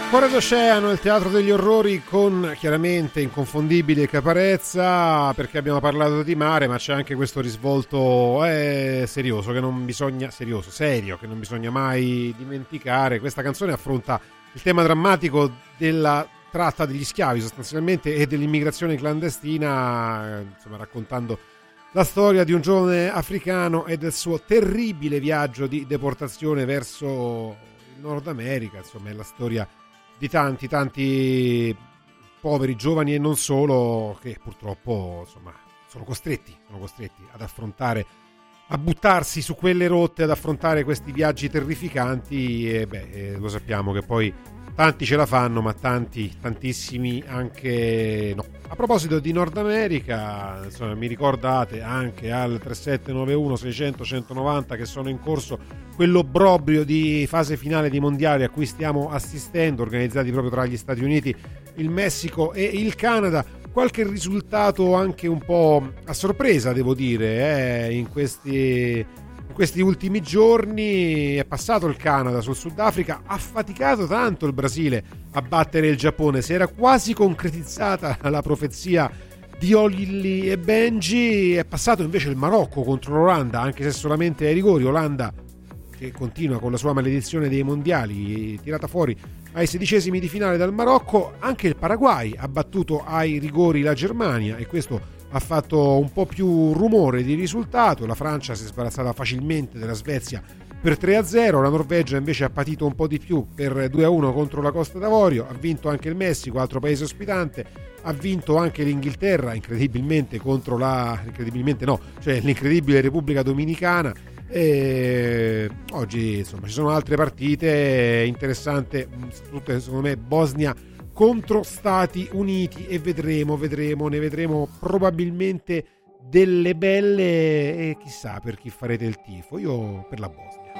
Fuori d'Oceano, il teatro degli orrori con chiaramente inconfondibile Caparezza, perché abbiamo parlato di mare, ma c'è anche questo risvolto serioso che non bisogna serio che non bisogna mai dimenticare. Questa canzone affronta il tema drammatico della tratta degli schiavi sostanzialmente e dell'immigrazione clandestina, insomma raccontando la storia di un giovane africano e del suo terribile viaggio di deportazione verso il Nord America. Insomma è la storia di tanti poveri giovani e non solo, che purtroppo insomma sono costretti ad affrontare, a buttarsi su quelle rotte, ad affrontare questi viaggi terrificanti e lo sappiamo che poi tanti ce la fanno, ma tantissimi anche no. A proposito di Nord America, insomma, mi ricordate anche al 3791 600 190 che sono in corso quell'obbrobrio di fase finale di mondiali a cui stiamo assistendo, organizzati proprio tra gli Stati Uniti, il Messico e il Canada. Qualche risultato anche un po' a sorpresa, devo dire, in questi ultimi giorni. È passato il Canada sul Sudafrica, ha faticato tanto il Brasile a battere il Giappone, si era quasi concretizzata la profezia di Olli e Benji. È passato invece il Marocco contro l'Olanda, anche se solamente ai rigori. Olanda che continua con la sua maledizione dei mondiali, tirata fuori ai 16esimi di finale dal Marocco. Anche il Paraguay ha battuto ai rigori la Germania e questo ha fatto un po' più rumore di risultato. La Francia si è sbarazzata facilmente della Svezia per 3-0, la Norvegia invece ha patito un po' di più per 2-1 contro la Costa d'Avorio, ha vinto anche il Messico, altro paese ospitante, ha vinto anche l'Inghilterra incredibilmente contro l'incredibile Repubblica Dominicana. E oggi insomma ci sono altre partite interessanti, tutte secondo me Bosnia contro Stati Uniti, e ne vedremo probabilmente delle belle, e chissà per chi farete il tifo. Io per la Bosnia.